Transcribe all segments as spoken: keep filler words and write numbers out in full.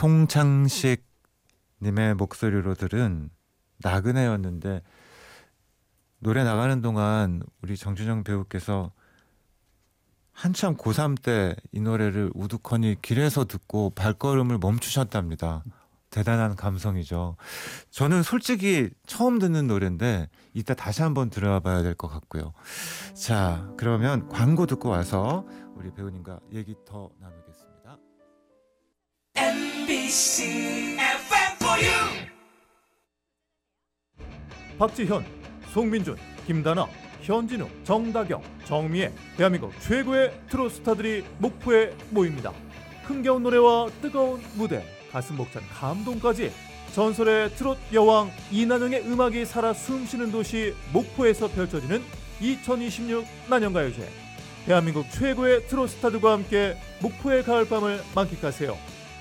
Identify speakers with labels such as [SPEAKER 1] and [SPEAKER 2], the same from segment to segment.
[SPEAKER 1] 송창식 님의 목소리로 들은 나그네였는데 노래 나가는 동안 우리 정준영 배우께서 한참 고삼 때 이 노래를 우두커니 길에서 듣고 발걸음을 멈추셨답니다. 대단한 감성이죠. 저는 솔직히 처음 듣는 노래인데 이따 다시 한번 들어봐야 될 것 같고요. 자, 그러면 광고 듣고 와서 우리 배우님과 얘기 더 나누겠습니다.
[SPEAKER 2] 엠비씨 에프엠 for you.
[SPEAKER 3] 박지현, 송민준, 김다나, 현진우, 정다경, 정미애, 대한민국 최고의 트로트 스타들이 목포에 모입니다. 흥겨운 노래와 뜨거운 무대, 가슴 벅찬 감동까지 전설의 트로트 여왕 이난영의 음악이 살아 숨쉬는 도시 목포에서 펼쳐지는 이천이십육 난영가요제. 대한민국 최고의 트로트 스타들과 함께 목포의 가을밤을 만끽하세요.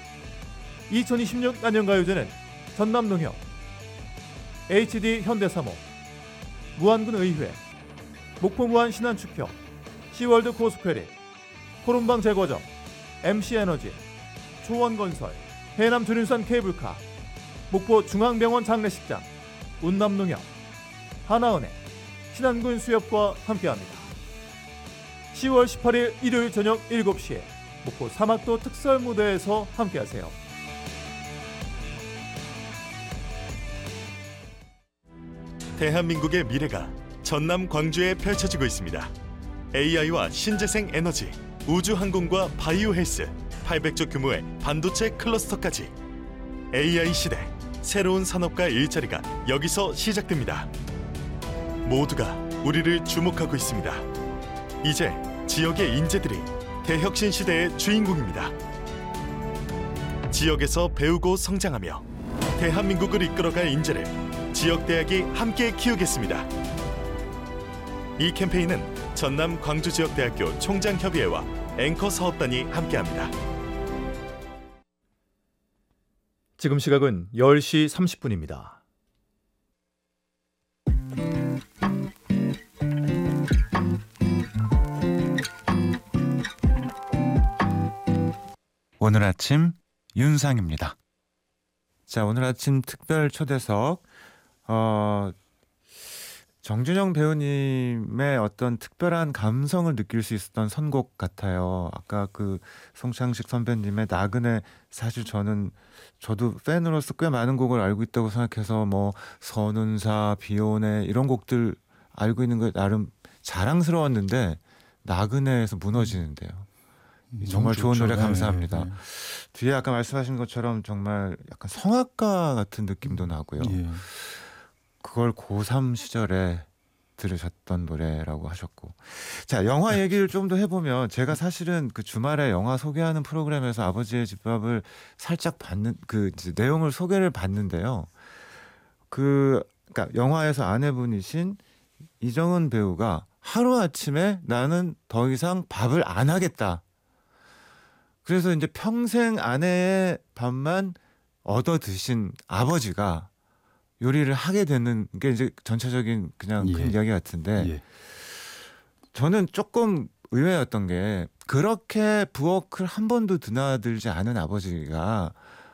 [SPEAKER 3] 이천이십육 난영가요제는 전남농협, 에이치디 현대사모, 무안군의회, 목포무안 신한축협, 시월드 코스페리, 코롬방 제과점, 엠씨에너지, 초원건설, 해남조륜산 케이블카, 목포중앙병원 장례식장, 운남농협, 하나은행, 신한군 수협과 함께합니다. 시월 십팔일 일요일 저녁 일곱 시에 목포 사막도 특설무대에서 함께하세요.
[SPEAKER 4] 대한민국의 미래가 전남 광주에 펼쳐지고 있습니다. 에이아이와 신재생 에너지, 우주항공과 바이오 헬스, 팔백조 규모의 반도체 클러스터까지 에이아이 시대, 새로운 산업과 일자리가 여기서 시작됩니다. 모두가 우리를 주목하고 있습니다. 이제 지역의 인재들이 대혁신 시대의 주인공입니다. 지역에서 배우고 성장하며 대한민국을 이끌어갈 인재를 지역대학이 함께 키우겠습니다. 이 캠페인은 전남 광주지역대학교 총장협의회와 앵커 사업단이 함께합니다.
[SPEAKER 3] 지금 시각은 열 시 삼십 분입니다.
[SPEAKER 1] 오늘 아침 윤상입니다. 자, 오늘 아침 특별 초대석 어, 정준영 배우님의 어떤 특별한 감성을 느낄 수 있었던 선곡 같아요. 아까 그 송창식 선배님의 나그네, 사실 저는 저도 팬으로서 꽤 많은 곡을 알고 있다고 생각해서 뭐 선운사, 비오네 이런 곡들 알고 있는 거 나름 자랑스러웠는데 나그네에서 무너지는데요. 정말 좋은
[SPEAKER 5] 좋죠.
[SPEAKER 1] 노래 감사합니다.
[SPEAKER 5] 네, 네.
[SPEAKER 1] 뒤에 아까 말씀하신 것처럼 정말 약간 성악가 같은 느낌도 나고요.
[SPEAKER 5] 예.
[SPEAKER 1] 그걸 고삼 시절에 들으셨던 노래라고 하셨고, 자, 영화 얘기를 좀 더 해보면 제가 사실은 그 주말에 영화 소개하는 프로그램에서 아버지의 집밥을 살짝 받는 그 이제 내용을 소개를 받는데요. 그 그러니까 영화에서 아내분이신 이정은 배우가 하루 아침에 나는 더 이상 밥을 안 하겠다. 그래서 이제 평생 아내의 밥만 얻어 드신 아버지가 요리를 하게 되는 게 이제 전체적인 그냥
[SPEAKER 5] 예.
[SPEAKER 1] 큰 이야기 같은데
[SPEAKER 5] 예.
[SPEAKER 1] 저는 조금 의외였던 게 그렇게 부엌을 한 번도 드나들지 않은 아버지가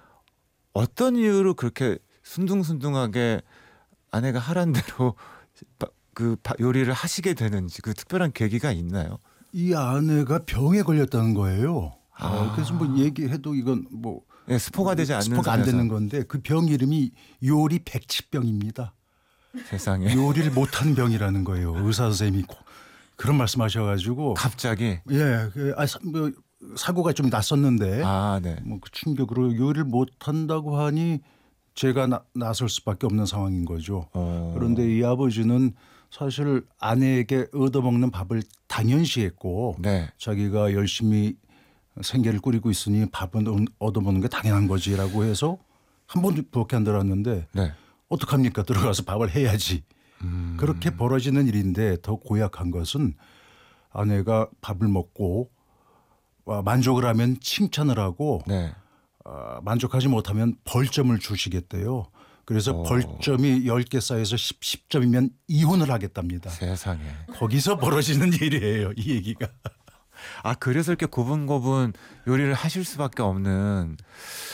[SPEAKER 1] 어떤 이유로 그렇게 순둥순둥하게 아내가 하란 대로 그 요리를 하시게 되는지 그 특별한 계기가 있나요?
[SPEAKER 5] 이 아내가 병에 걸렸다는 거예요.
[SPEAKER 1] 아.
[SPEAKER 5] 어, 그래서 뭐 얘기해도 이건 뭐
[SPEAKER 1] 네, 스포가 되지 않는
[SPEAKER 5] 스포가 안 되는 건데 그 병 이름이 요리 백치병입니다.
[SPEAKER 1] 세상에.
[SPEAKER 5] 요리를 못하는 병이라는 거예요. 의사 선생님이 그런 말씀하셔가지고
[SPEAKER 1] 갑자기
[SPEAKER 5] 예, 그, 아, 사, 뭐, 사고가 좀 났었는데
[SPEAKER 1] 아, 네.
[SPEAKER 5] 뭐 그 충격으로 요리를 못한다고 하니 제가 나, 나설 수밖에 없는 상황인 거죠.
[SPEAKER 1] 어.
[SPEAKER 5] 그런데 이 아버지는 사실 아내에게 얻어먹는 밥을 당연시했고
[SPEAKER 1] 네.
[SPEAKER 5] 자기가 열심히 생계를 꾸리고 있으니 밥은 얻어먹는 게 당연한 거지라고 해서 한 번도 부엌에 안 들어왔는데
[SPEAKER 1] 네.
[SPEAKER 5] 어떡합니까? 들어가서 밥을 해야지.
[SPEAKER 1] 음.
[SPEAKER 5] 그렇게 벌어지는 일인데 더 고약한 것은 아내가 밥을 먹고 만족을 하면 칭찬을 하고
[SPEAKER 1] 네.
[SPEAKER 5] 어, 만족하지 못하면 벌점을 주시겠대요. 그래서
[SPEAKER 1] 오.
[SPEAKER 5] 벌점이 열 개 쌓여서 십 점이면 이혼을 하겠답니다.
[SPEAKER 1] 세상에.
[SPEAKER 5] 거기서 벌어지는 일이에요. 이 얘기가.
[SPEAKER 1] 아, 그래서 이렇게 고분고분 요리를 하실 수밖에 없는.